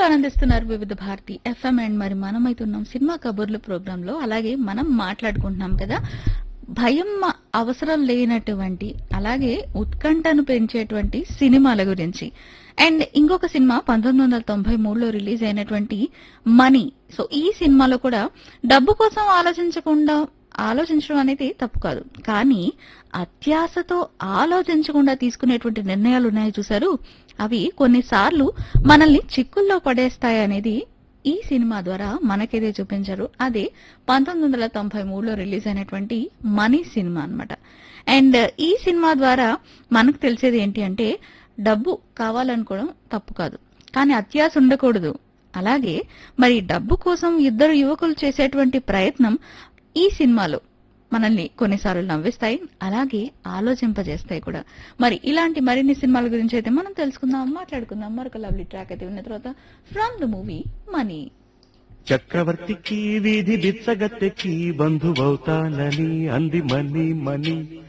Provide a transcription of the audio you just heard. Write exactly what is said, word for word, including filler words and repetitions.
ఆనందిస్తున్నారు వివిధ Bharati FM. And మరి మనమైతున్నాం సినిమా కబుర్లు ప్రోగ్రామ్ లో. అలాగే మనం మాట్లాడుకుంటున్నాం కదా భయం అవసరం లేనటువంటి, అలాగే ఉత్కంఠను పెంచేటువంటి సినిమాల గురించి. అండ్ ఇంకొక సినిమా పంతొమ్మిది వందల తొంభై మూడులో రిలీజ్ అయినటువంటి మనీ. సో ఈ సినిమాలో కూడా డబ్బు కోసం ఆలోచించకుండా ఆలోచించడం అనేది తప్పు కాదు, కానీ అత్యాశతో ఆలోచించకుండా తీసుకునేటువంటి నిర్ణయాలు ఉన్నాయి చూసారు, అవి కొన్నిసార్లు మనల్ని చిక్కుల్లో పడేస్తాయి అనేది ఈ సినిమా ద్వారా మనకేదే చూపించారు. అదే పంతొమ్మిది వందల తొంభై మూడులో రిలీజ్ అయినటువంటి మనీ సినిమా అన్నమాట. అండ్ ఈ సినిమా ద్వారా మనకు తెలిసేది ఏంటి అంటే డబ్బు కావాలనుకోవడం తప్పు కాదు, కానీ అత్యాశ ఉండకూడదు. అలాగే మరి డబ్బు కోసం ఇద్దరు యువకులు చేసేటువంటి ప్రయత్నం ఈ సినిమాలో మనల్ని కొన్నిసార్లు నవ్విస్తాయి, అలాగే ఆలోచింపజేస్తాయి కూడా. మరి ఇలాంటి మరిన్ని సినిమాల గురించి అయితే మనం తెలుసుకుందాం, మాట్లాడుకుందాం. మరొక లవ్లీ ట్రాక్ అయితే ఉన్న తర్వాత ఫ్రమ్ ద మూవీ మనీ. చక్రవర్తికి వీధి బిచ్చగత్తెకి బంధువవుతానని అంది మనీ మనీ